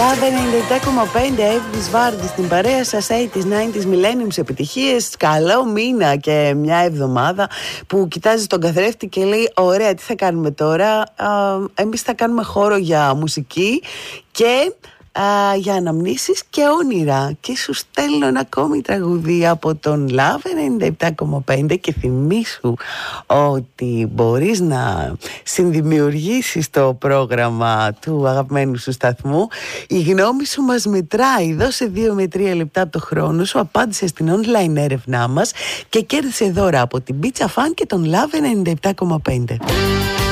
Love 97,5 Elvis Vardy στην παρέα σας. 80s, 90s, millenniums επιτυχίες. Καλό μήνα και μια εβδομάδα που κοιτάζει τον καθρέφτη και λέει: ωραία, τι θα κάνουμε τώρα? Εμείς θα κάνουμε χώρο για μουσική και για αναμνήσεις και όνειρα. Και σου στέλνω ένα ακόμη τραγούδι από τον Love 97,5 και θυμήσου ότι μπορείς να συνδημιουργήσεις το πρόγραμμα του αγαπημένου σου σταθμού. Η γνώμη σου μας μετράει. Δώσε 2 με 3 λεπτά από το χρόνο σου, απάντησε στην online έρευνά μας και κέρδισε δώρα από την Pizza Fan και τον Love 97,5.